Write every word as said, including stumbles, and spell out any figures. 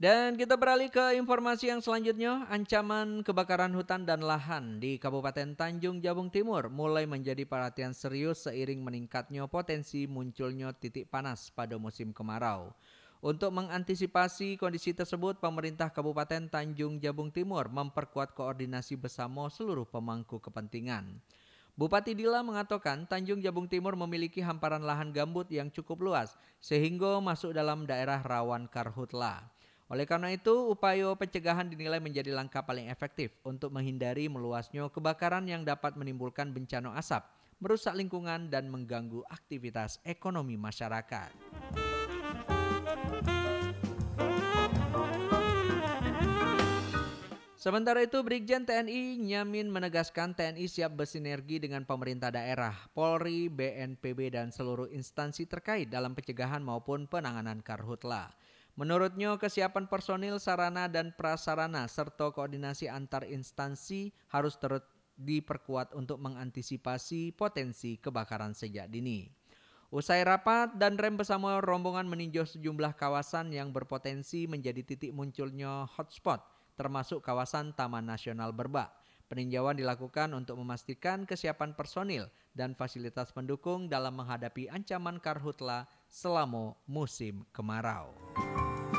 Dan kita beralih ke informasi yang selanjutnya, ancaman kebakaran hutan dan lahan di Kabupaten Tanjung Jabung Timur mulai menjadi perhatian serius seiring meningkatnya potensi munculnya titik panas pada musim kemarau. Untuk mengantisipasi kondisi tersebut, pemerintah Kabupaten Tanjung Jabung Timur memperkuat koordinasi bersama seluruh pemangku kepentingan. Bupati Dila mengatakan Tanjung Jabung Timur memiliki hamparan lahan gambut yang cukup luas sehingga masuk dalam daerah rawan karhutla. Oleh karena itu, upaya pencegahan dinilai menjadi langkah paling efektif untuk menghindari meluasnya kebakaran yang dapat menimbulkan bencana asap, merusak lingkungan dan mengganggu aktivitas ekonomi masyarakat. Sementara itu, Brigjen T N I Nyamin menegaskan T N I siap bersinergi dengan pemerintah daerah, Polri, B N P B, dan seluruh instansi terkait dalam pencegahan maupun penanganan karhutla. Menurutnya, kesiapan personil, sarana, dan prasarana serta koordinasi antar instansi harus terus diperkuat untuk mengantisipasi potensi kebakaran sejak dini. Usai rapat dan rem bersama rombongan meninjau sejumlah kawasan yang berpotensi menjadi titik munculnya hotspot, termasuk kawasan Taman Nasional Berbak. Peninjauan dilakukan untuk memastikan kesiapan personil dan fasilitas pendukung dalam menghadapi ancaman karhutla selama musim kemarau.